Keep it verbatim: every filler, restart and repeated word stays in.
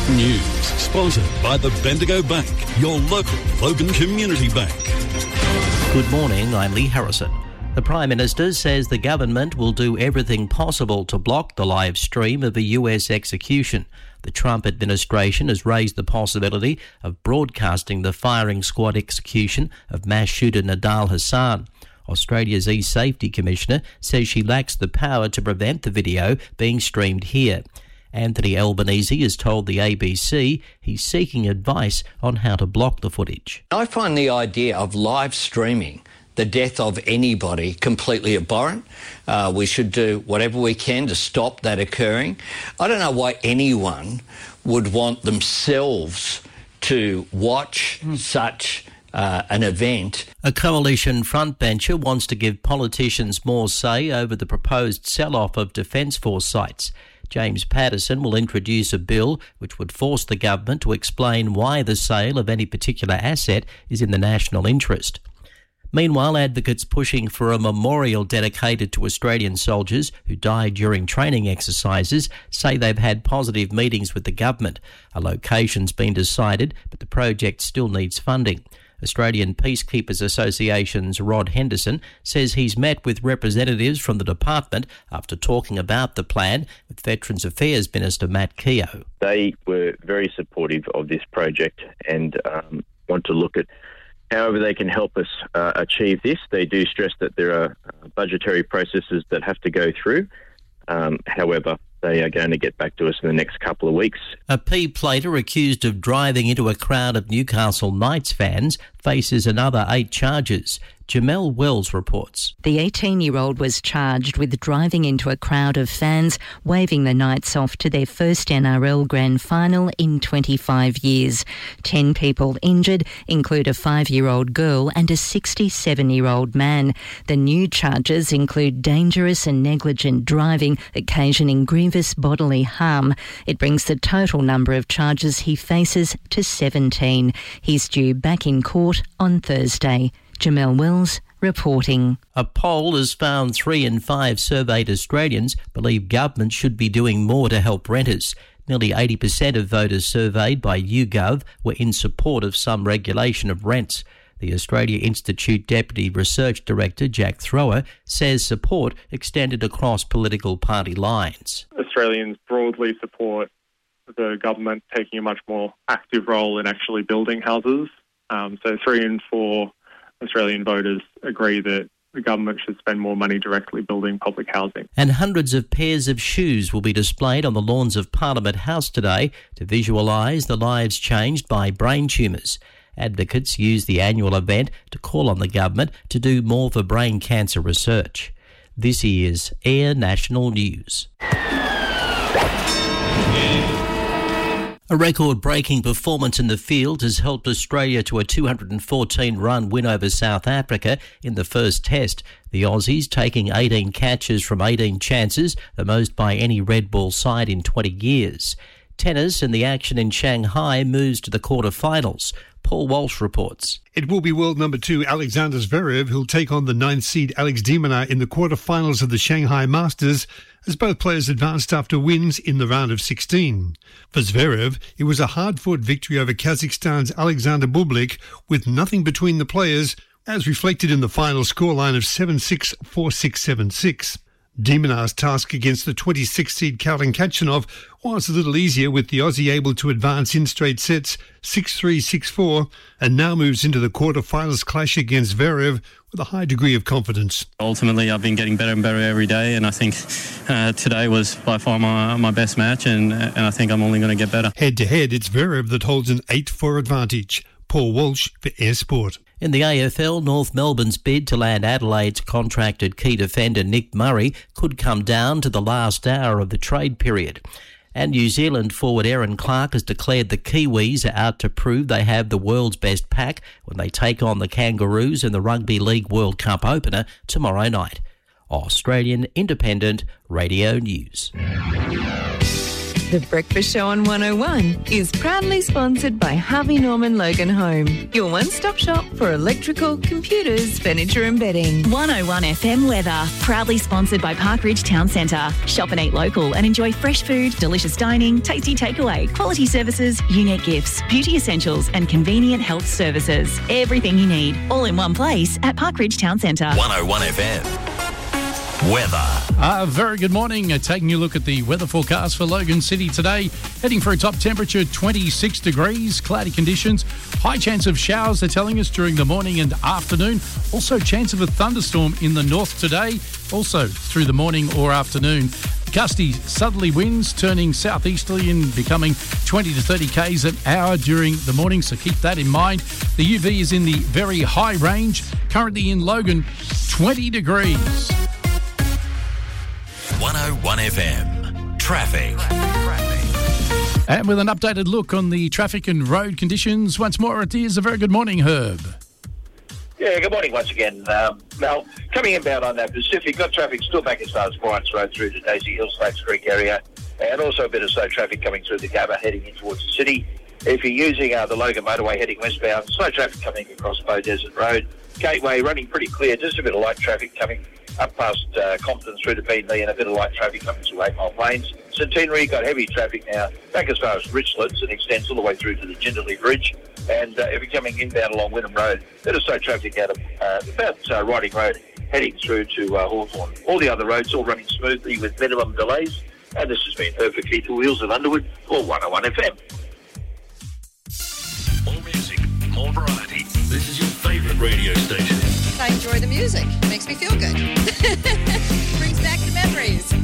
News sponsored by the Bendigo Bank, your local Logan Community Bank. Good morning, I'm Lee Harrison. The Prime Minister says the government will do everything possible to block the live stream of a U S execution. The Trump administration has raised the possibility of broadcasting the firing squad execution of mass shooter Nidal Hasan. Australia's E-Safety Commissioner says she lacks the power to prevent the video being streamed here. Anthony Albanese has told the A B C he's seeking advice on how to block the footage. I find the idea of live streaming the death of anybody completely abhorrent. Uh, we should do whatever we can to stop that occurring. I don't know why anyone would want themselves to watch mm. such uh, an event. A coalition frontbencher wants to give politicians more say over the proposed sell-off of Defence Force sites. James Patterson will introduce a bill which would force the government to explain why the sale of any particular asset is in the national interest. Meanwhile, advocates pushing for a memorial dedicated to Australian soldiers who died during training exercises say they've had positive meetings with the government. A location's been decided, but the project still needs funding. Australian Peacekeepers Association's Rod Henderson says he's met with representatives from the department after talking about the plan with Veterans Affairs Minister Matt Keogh. They were very supportive of this project and um, want to look at however they can help us uh, achieve this. They do stress that there are uh, budgetary processes that have to go through. Um, however, they are going to get back to us in the next couple of weeks. A P-plater accused of driving into a crowd of Newcastle Knights fans faces another eight charges. Jamelle Wells reports. The eighteen-year-old was charged with driving into a crowd of fans, waving the Knights off to their first N R L Grand Final in twenty-five years. Ten people injured include a five-year-old girl and a sixty-seven-year-old man. The new charges include dangerous and negligent driving, occasioning grievous bodily harm. It brings the total number of charges he faces to seventeen. He's due back in court on Thursday. Jamelle Wells reporting. A poll has found three in five surveyed Australians believe government should be doing more to help renters. Nearly eighty percent of voters surveyed by YouGov were in support of some regulation of rents. The Australia Institute Deputy Research Director Jack Thrower says support extended across political party lines. Australians broadly support the government taking a much more active role in actually building houses. Um, so three in four Australian voters agree that the government should spend more money directly building public housing. And hundreds of pairs of shoes will be displayed on the lawns of Parliament House today to visualise the lives changed by brain tumours. Advocates use the annual event to call on the government to do more for brain cancer research. This is Air National News. A record-breaking performance in the field has helped Australia to a two hundred fourteen run win over South Africa in the first test. The Aussies taking eighteen catches from eighteen chances, the most by any red ball side in twenty years. Tennis and the action in Shanghai moves to the quarter-finals. Paul Walsh reports. It will be world number two Alexander Zverev who'll take on the ninth seed Alex de Minaur in the quarter-finals of the Shanghai Masters, as both players advanced after wins in the round of sixteen. For Zverev, it was a hard-fought victory over Kazakhstan's Alexander Bublik with nothing between the players, as reflected in the final scoreline of seven six, four six, seven six. De Minaur's task against the twenty-sixth seed Kalin Khachanov was a little easier, with the Aussie able to advance in straight sets six three, six four, and now moves into the quarter-finals clash against Zverev with a high degree of confidence. Ultimately, I've been getting better and better every day, and I think uh, today was by far my, my best match, and, and I think I'm only going to get better. Head-to-head, it's Zverev that holds an eight four advantage. Paul Walsh for Air Sport. In the A F L, North Melbourne's bid to land Adelaide's contracted key defender Nick Murray could come down to the last hour of the trade period. And New Zealand forward Erin Clark has declared the Kiwis are out to prove they have the world's best pack when they take on the Kangaroos in the Rugby League World Cup opener tomorrow night. Australian Independent Radio News. The Breakfast Show on one oh one is proudly sponsored by Harvey Norman Logan Home, your one-stop shop for electrical, computers, furniture and bedding. one oh one F M weather, proudly sponsored by Parkridge Town Centre. Shop and eat local and enjoy fresh food, delicious dining, tasty takeaway, quality services, unique gifts, beauty essentials and convenient health services. Everything you need, all in one place at Parkridge Town Centre. one oh one F M. Weather. Uh, very good morning. Uh, taking a look at the weather forecast for Logan City today. Heading for a top temperature twenty-six degrees, cloudy conditions. High chance of showers, they're telling us, during the morning and afternoon. Also chance of a thunderstorm in the north today, also through the morning or afternoon. Gusty southerly winds turning southeasterly and becoming twenty to thirty kays an hour during the morning, so keep that in mind. The U V is in the very high range. Currently in Logan, twenty degrees. one oh one F M. Traffic. And with an updated look on the traffic and road conditions, once more it is a very good morning, Herb. Yeah, good morning once again. Um, Mel, coming inbound on that Pacific, got traffic still back as far as Bryant's Road through to Daisy Hill, Slates Creek area, and also a bit of slow traffic coming through the Gabba heading in towards the city. If you're using uh, the Logan motorway heading westbound, slow traffic coming across Bow Desert Road. Gateway running pretty clear, just a bit of light traffic coming up past uh, Compton through to Beanley and a bit of light traffic coming through Eight Mile Plains. Centenary got heavy traffic now back as far as Richlands and extends all the way through to the Jindalee Bridge. And uh, if you're coming inbound along Wynnum Road, bit of slow traffic out of uh, about uh, Riding Road heading through to uh, Hawthorne. All the other roads all running smoothly with minimum delays. And this has been perfectly to Wheels of Underwood for one oh one F M. More music, more variety. This is your favourite radio station. I enjoy the music. It makes me feel good. Brings back the memories.